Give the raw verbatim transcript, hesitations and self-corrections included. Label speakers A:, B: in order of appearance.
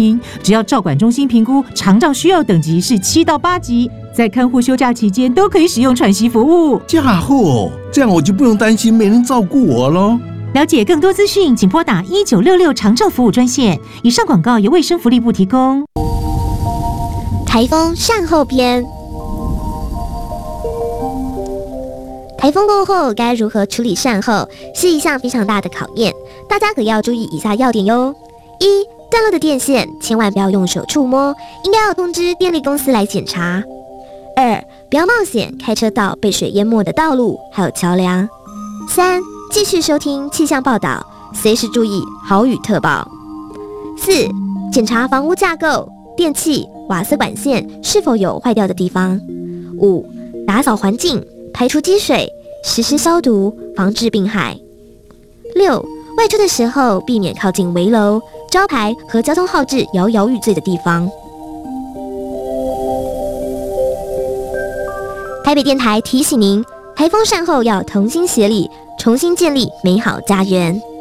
A: 平，只要照管中心评估，长照需要等级是七到八级，在看护休假期间都可以使用喘息服务。
B: 家伙，这样我就不用担心没人照顾我咯。
A: 了解更多资讯，请拨打一九六六长照服务专线。以上广告由卫生福利部提供。
C: 台风善后篇。台风过后该如何处理善后，是一项非常大的考验，大家可要注意以下要点哟。一、断落的电线千万不要用手触摸，应该要通知电力公司来检查。二、不要冒险开车到被水淹没的道路还有桥梁。三、继续收听气象报道，随时注意豪雨特报。四、检查房屋架构、电器、瓦斯管线是否有坏掉的地方。五、打扫环境，排除积水，实施消毒，防治病害。六、外出的时候避免靠近围楼、招牌和交通号志摇摇欲坠的地方。台北电台提醒您，台风善后要同心协力，重新建立美好家园。